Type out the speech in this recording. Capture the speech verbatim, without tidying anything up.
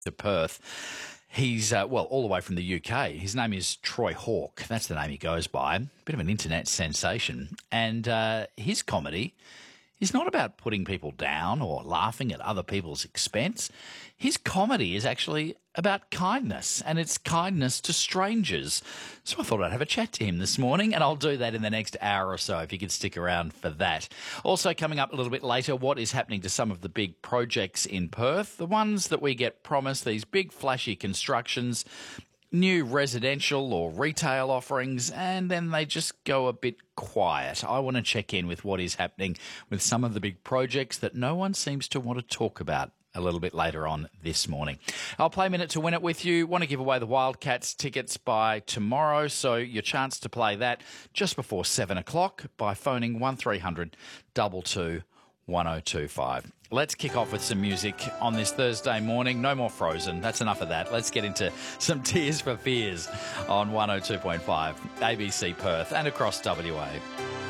to Perth. He's, uh, well, all the way from the U K. His name is Troy Hawke. That's the name he goes by. Bit of an internet sensation. And uh, his comedy is not about putting people down or laughing at other people's expense. His comedy is actually about kindness, and it's kindness to strangers. So I thought I'd have a chat to him this morning, and I'll do that in the next hour or so if you could stick around for that. Also coming up a little bit later, what is happening to some of the big projects in Perth, the ones that we get promised, these big flashy constructions, new residential or retail offerings, and then they just go a bit quiet. I want to check in with what is happening with some of the big projects that no one seems to want to talk about a little bit later on this morning. I'll play Minute to Win It with you. Want to give away the Wildcats tickets by tomorrow, so your chance to play that just before seven o'clock by phoning one three hundred two two one oh two five. Let's kick off with some music on this Thursday morning. No more Frozen. That's enough of that. Let's get into some Tears for Fears on one oh two point five A B C Perth and across W A.